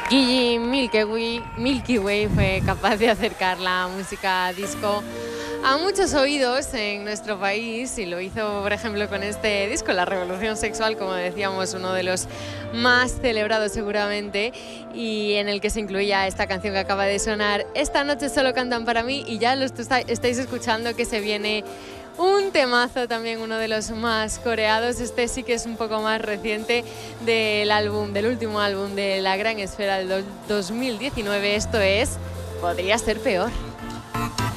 Gigi Milky Way fue capaz de acercar la música disco a muchos oídos en nuestro país y lo hizo, por ejemplo, con este disco, La Revolución Sexual, como decíamos, uno de los más celebrados seguramente, y en el que se incluía esta canción que acaba de sonar, Esta noche solo cantan para mí, y ya lo estáis escuchando que se viene un temazo también, uno de los más coreados. Este sí que es un poco más reciente del último álbum de La Gran Esfera del 2019. Esto es Podría ser peor.